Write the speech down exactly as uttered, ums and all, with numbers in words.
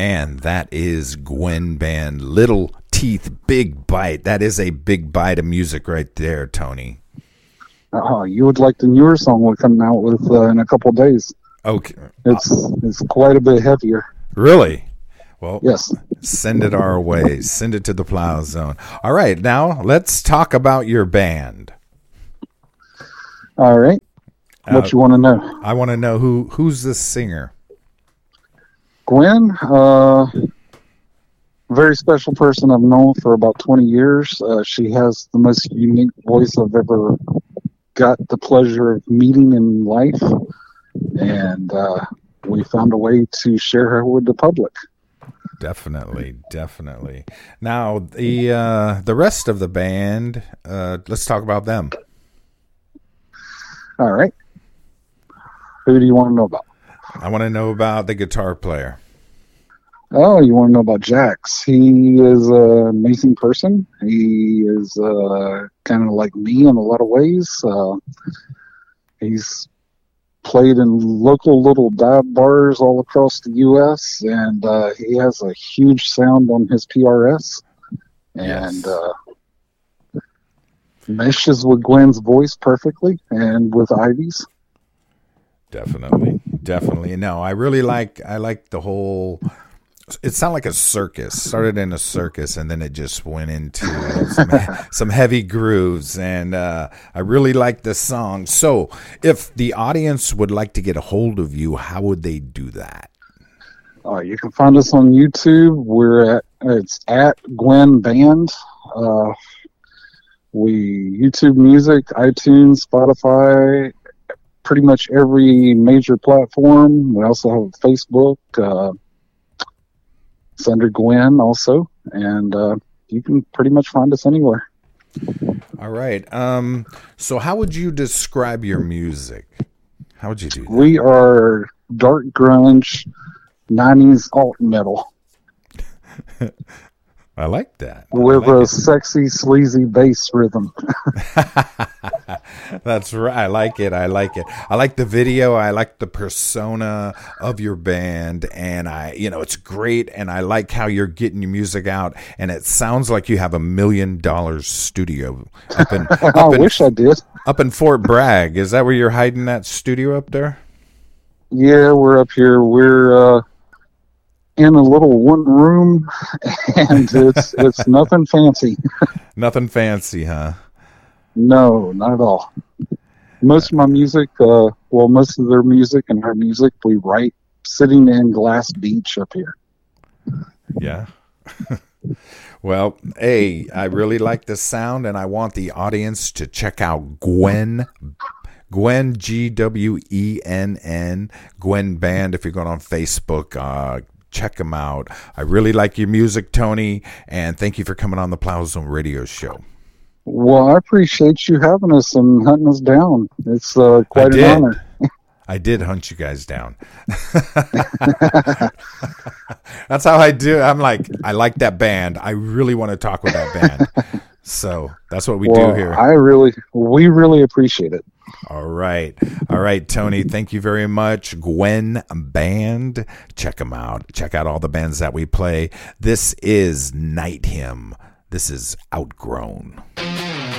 And that is Gwen Band, Little Teeth, Big Bite. That is a big bite of music right there, Tony. Oh, you would like the newer song we're coming out with uh, in a couple of days. Okay. It's it's quite a bit heavier. Really? Well, yes. Send it our way. Send it to the Plow Zone. All right, now let's talk about your band. All right. What uh, you want to know? I want to know who who's the singer. Gwen, uh, very special person I've known for about twenty years. Uh, she has the most unique voice I've ever got the pleasure of meeting in life, and uh, we found a way to share her with the public. Definitely, definitely. Now, the uh, the rest of the band, uh, let's talk about them. All right. Who do you want to know about? I want to know about the guitar player. Oh, you want to know about Jax? He is an amazing person. He is uh, kind of like me in a lot of ways. Uh, he's played in local little dive bars all across the U S, and uh, he has a huge sound on his P R S. And yes. uh, meshes with Gwen's voice perfectly and with Ivy's. Definitely, definitely. No, I really like. I like the whole. It sounded like a circus. Started in a circus, and then it just went into some, some heavy grooves. And uh, I really like the song. So, if the audience would like to get a hold of you, how would they do that? Uh, you can find us on YouTube. We're at it's at Gwen Band. Uh, we YouTube Music, iTunes, Spotify. Pretty much every major platform. We also have Facebook. Uh, it's under Gwen also, and uh, you can pretty much find us anywhere. All right. Um, so how would you describe your music? How would you do that? We are dark grunge, nineties alt metal. I like that. With like a it. sexy, sleazy bass rhythm. That's right. I like it. I like it. I like the video. I like the persona of your band. And I, you know, it's great. And I like how you're getting your music out. And it sounds like you have a million dollar studio up in, up I in, wish I did. Up in Fort Bragg. Is that where you're hiding that studio up there? Yeah, we're up here. We're, uh, in a little one room, and it's it's nothing fancy. Nothing fancy, huh? No, not at all. Most of my music, uh, well, most of their music and our music, we write sitting in Glass Beach up here. Yeah. Well, hey, I really like the sound, and I want the audience to check out Gwen Gwen, G W E N N, Gwen Band. If you're going on Facebook, uh, check them out. I really like your music, Tony, and thank you for coming on the Plow Zone Radio Show. Well, I appreciate you having us and hunting us down. It's uh, quite an honor. I did hunt you guys down. That's how I do. I'm like, I like that band. I really want to talk with that band. So that's what we well, do here. I really, we really appreciate it. All right. All right, Tony, thank you very much. Gwen Band. Check them out. Check out all the bands that we play. This is Night Hymn. This is Outgrown.